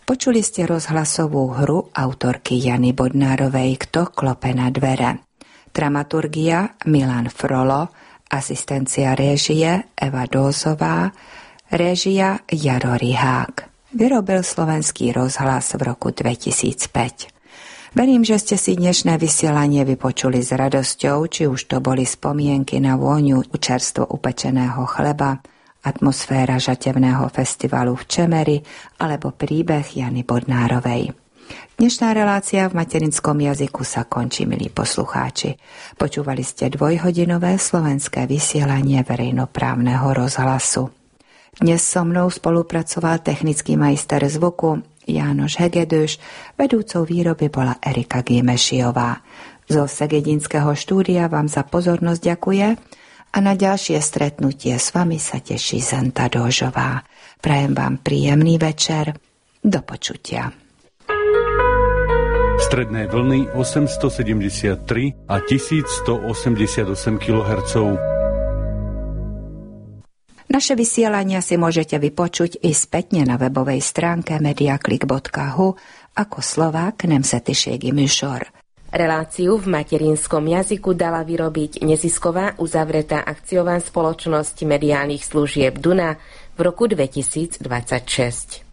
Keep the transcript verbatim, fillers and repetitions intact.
Počuli ste rozhlasovú hru autorky Jany Bodnárovej Kto klope na dvere. Dramaturgia Milan Frolo, asistencia réžie Eva Dózová, réžia Jaro Rihák. Vyrobil Slovenský rozhlas v roku dvetisícpäť. Verím, že ste si dnešné vysielanie vypočuli s radosťou, či už to boli spomienky na vôňu čerstvo upečeného chleba, atmosféra žatevného festivalu v Čemeri alebo príbeh Jany Bodnárovej. Dnešná relácia v materinskom jazyku sa končí, milí poslucháči. Počúvali ste dvojhodinové slovenské vysielanie verejnoprávneho rozhlasu. Dnes so mnou spolupracoval technický majster zvuku Jánoš Hegedúš, vedúcou výroby bola Erika Gimešiová. Zo Segedinského štúdia vám za pozornosť ďakuje a na ďalšie stretnutie s vami sa teší Zenta Dóžová. Prajem vám príjemný večer. Do počutia. Stredné vlny osemstosedemdesiattri a tisícstoosemdesiatosem kilohertzov. Naše vysielania si môžete vypočuť i spätne na webovej stránke mediaklik bodka hu ako Slovák nemzetiségi műsor. Reláciu v materinskom jazyku dala vyrobiť nezisková uzavretá akciová spoločnosť mediálnych služieb Duna v roku dvetisícdvadsaťšesť.